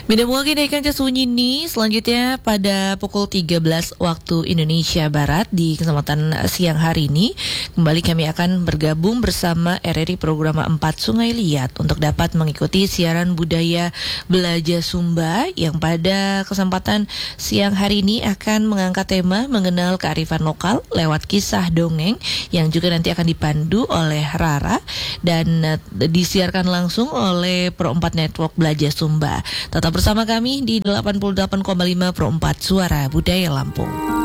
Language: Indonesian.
Minamwagi naikan sunyi ini selanjutnya pada pukul 13 waktu Indonesia Barat di kesempatan siang hari ini kembali kami akan bergabung bersama RRI Program 4 Sungai Liat untuk dapat mengikuti siaran budaya Belajar Sumba yang pada kesempatan siang hari ini akan mengangkat tema mengenal kearifan lokal lewat kisah dongeng yang juga nanti akan dipandu oleh Rara dan disiarkan langsung oleh Pro 4 Network Belajar Sumba. Tetap bersama kami di 88,5 Pro 4 Suara Budaya Lampung.